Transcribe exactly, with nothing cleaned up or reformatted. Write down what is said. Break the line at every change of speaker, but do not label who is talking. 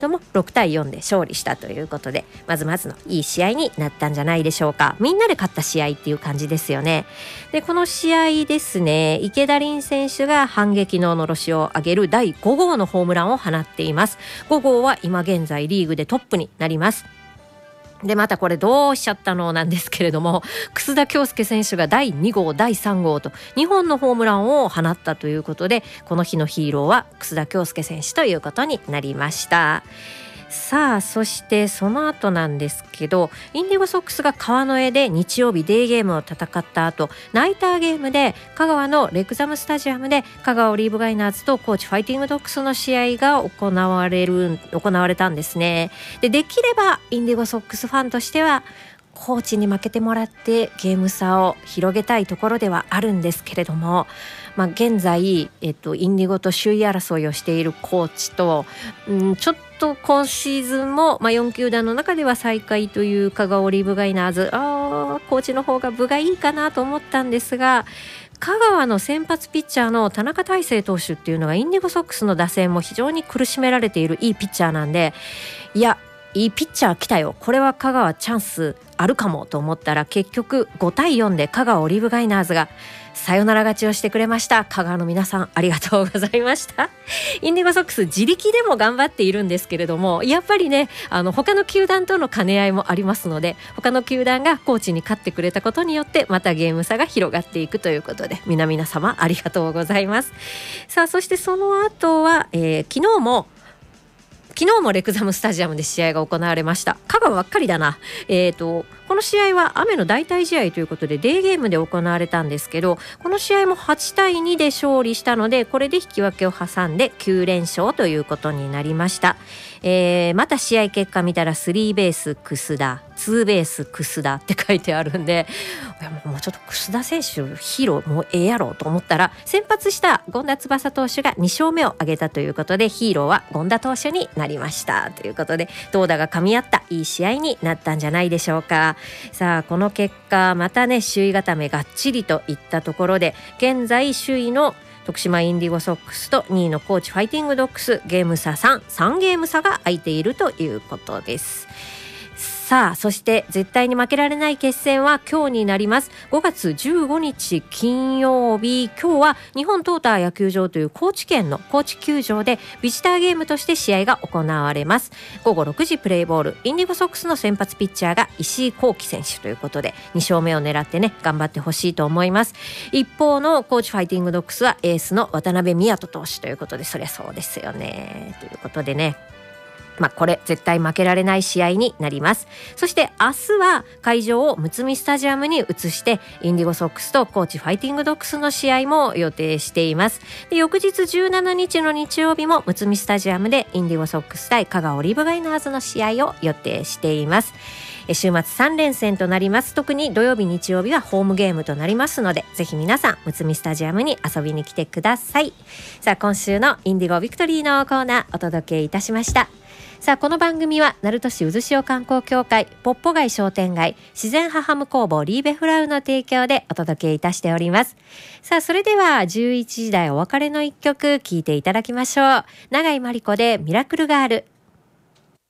どもろくたいよんで勝利したということで、まずまずのいい試合になったんじゃないでしょうか。みんなで勝った試合っていう感じですよね。でこの試合ですね、池田凛選手が反撃ののろしを上げるだいごごうのホームランを放っています。ごごうは今現在リーグでトップになります。でまたこれどうしちゃったのなんですけれども、楠田恭佑選手がだいにごうだいさんごうとにほんのホームランを放ったということで、この日のヒーローは楠田恭佑選手ということになりました。さあそしてその後なんですけど、インディゴソックスが川之江で日曜日デーゲームを戦った後、ナイターゲームで香川のレクザムスタジアムで香川オリーブガイナーズと高知ファイティングドッグスの試合が行われる行われたんですね。でできればインディゴソックスファンとしては高知に負けてもらってゲーム差を広げたいところではあるんですけれども、まあ、現在、えっと、インディゴと首位争いをしている高知と、うん、ちょっと今シーズンも、まあ、よん球団の中では最下位という香川オリーブガイナーズ、あー高知の方が分がいいかなと思ったんですが、香川の先発ピッチャーの田中大成投手っていうのがインディゴソックスの打線も非常に苦しめられているいいピッチャーなんで、いやいいピッチャー来たよ、これは香川チャンスあるかもと思ったら、結局ごたいよんで香川オリーブガイナーズがサヨナラ勝ちをしてくれました。香川の皆さんありがとうございました。インディゴソックス自力でも頑張っているんですけれども、やっぱりねあの他の球団との兼ね合いもありますので、他の球団が高知に勝ってくれたことによってまたゲーム差が広がっていくということで、皆々様ありがとうございます。さあそしてその後は、えー、昨日も昨日もレクザムスタジアムで試合が行われました。香川ばっかりだな。えーとこの試合は雨の代替試合ということでデーゲームで行われたんですけど、この試合もはちたいにで勝利したので、これで引き分けを挟んできゅうれんしょうということになりました。えー、また試合結果見たらスリーベース楠田、ツーベース楠田って書いてあるんで、いやもうちょっと楠田選手ヒーローもうええやろと思ったら、先発した権田翼投手がにしょうめを挙げたということで、ヒーローは権田投手になりましたということで、投打が噛み合ったいい試合になったんじゃないでしょうか。さあこの結果またね首位固めがっちりといったところで、現在首位の徳島インディゴソックスとにいの高知ファイティングドッグス、ゲーム差さん、さんゲーム差が空いているということです。さあそして絶対に負けられない決戦は今日になります。ごがつじゅうごにち金曜日、今日は日本トーター野球場という高知県の高知球場でビジターゲームとして試合が行われます。ごごろくじプレイボール、インディゴソックスの先発ピッチャーが石井幸喜選手ということで、にしょうめを狙ってね頑張ってほしいと思います。一方の高知ファイティングドッグスはエースの渡辺美也投手ということで、そりゃそうですよねということでね、まあ、これ絶対負けられない試合になります。そして明日は会場をむつみスタジアムに移して、インディゴソックスと高知ファイティングドッグスの試合も予定しています。で翌日じゅうしちにちの日曜日もむつみスタジアムでインディゴソックス対香川オリーブガイナーズの試合を予定しています。週末さんれんせんとなります。特に土曜日日曜日はホームゲームとなりますので、ぜひ皆さんむつみスタジアムに遊びに来てください。さあ今週のインディゴビクトリーのコーナーお届けいたしました。さあこの番組は鳴門市渦潮観光協会、ポッポ街商店街、自然派ハム工房リーベフラウの提供でお届けいたしております。さあそれではじゅういちじ台お別れの一曲聴いていただきましょう。永井真理子でミラクルガール。